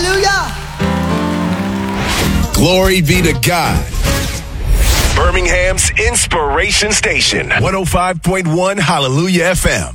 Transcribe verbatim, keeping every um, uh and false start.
Hallelujah. Glory be to God. Birmingham's Inspiration Station, one oh five point one Hallelujah F M.